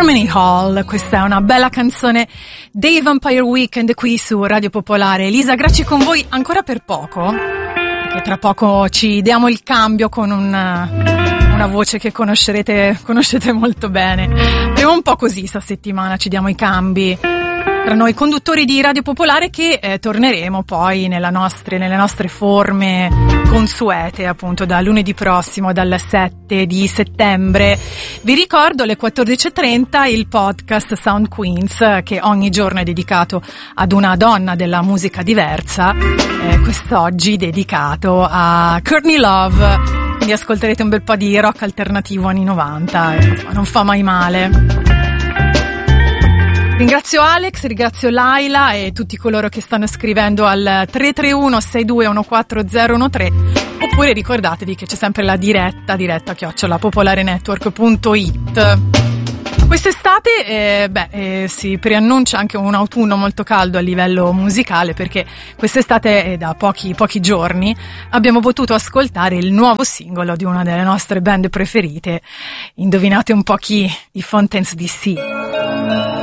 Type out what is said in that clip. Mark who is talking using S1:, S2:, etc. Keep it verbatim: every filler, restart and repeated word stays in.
S1: Harmony Hall, questa è una bella canzone dei Vampire Weekend qui su Radio Popolare. Elisa Gracci con voi ancora per poco, perché tra poco ci diamo il cambio con una, una voce che conoscerete, conoscete molto bene. È un po' così sta settimana, ci diamo i cambi tra noi conduttori di Radio Popolare, che eh, torneremo poi nella nostre, nelle nostre forme consuete, appunto da lunedì prossimo, dal sette di settembre. Vi ricordo alle quattordici e trenta il podcast Sound Queens, che ogni giorno è dedicato ad una donna della musica diversa, eh, quest'oggi dedicato a Courtney Love, quindi ascolterete un bel po' di rock alternativo anni novanta, eh, non fa mai male. Ringrazio Alex, ringrazio Laila e tutti coloro che stanno scrivendo al tre tre uno sei due uno quattro zero uno tre, oppure ricordatevi che c'è sempre la diretta, diretta chiocciola popolarenetwork punto it. Quest'estate eh, beh, eh, si preannuncia anche un autunno molto caldo a livello musicale, perché quest'estate eh, da pochi, pochi giorni abbiamo potuto ascoltare il nuovo singolo di una delle nostre band preferite. Indovinate un po' chi? I Fontaines D C.